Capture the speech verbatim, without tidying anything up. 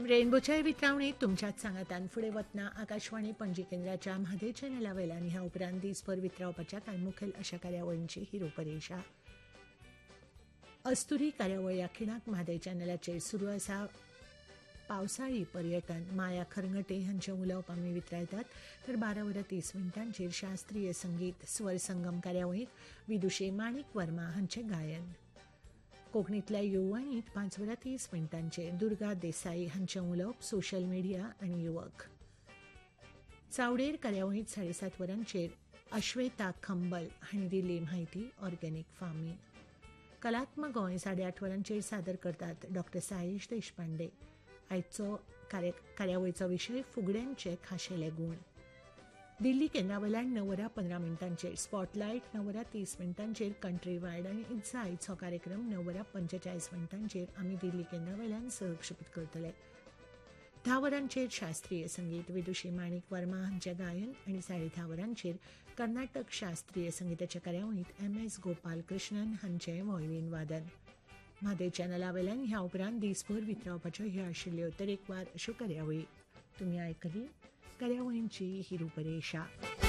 M रेनबोच्या वितरावणीत तुमच्यात सांगातान फुडें वतना आकाशवाणी पणजी केंद्राच्या म्हादय चॅनला वयल्यान ह्या उपरांत दिसभर वितरावपाच्या कांय मुखेल अशा कार्यावळींची ही रूपरेषा. अस्तुरी कार्यावळ ह्या खिणाक म्हादय चॅनलाचेर सुरू आसा. पावसाळी पर्यटन माया खरंगटे हांचे उलोवप आमी वितरायतात. तर बारा वरां तीस मिनटांचेर शास्त्रीय संगीत स्वर संगम कार्यावळीत विदुषी माणिक वर्मा हांचें गायन. कोंकणीतल्या येववाणीत पांच वरां तीस मिनटांचेर दुर्गा देसाई हांचें उलोवप सोशल मिडिया आनी युवक. चावडेर कार्यावळीत साडे सात वरांचेर अश्वेता खंबल हांणी दिल्ली म्हायती ऑर्गेनीक फार्मींग. कलात्मक गोंय साडे आठ वरांचेर सादर करतात डॉक्टर साईश देशपांडे. आयचो कार्य कार्यावळीचो विशय फुगड्यांचे खाशेले गूण. दिल्ली केंद्रा वयल्यान णव वरां पंदरा मिनटांचेर स्पॉटलायट, णव वरां तीस मिनटांचेर कंट्री वायड आनी इन्सायट्स हो कार्यक्रम णव वरां पंचेचाळीस मिनटांचेर आमी दिल्ली केंद्रा वयल्यान सहक्षेपीत करतले. धा वरांचेर शास्त्रीय संगीत विदुषी माणिक वर्मा हांचें गायन आनी साडे धा वरांचेर कर्नाटक शास्त्रीय संगीताच्या कार्यावळीत एम एस गोपाल कृष्णन हांचें व्हायोलीन वादन. म्हादय चॅनला वयल्यान ह्या उपरांत दिसभर वितरावपाच्यो ह्यो आशिल्ल्यो तरेकवार अश्यो कार्यावळी तुमी आयकली. कार्यावळींची ही रूपरेषा.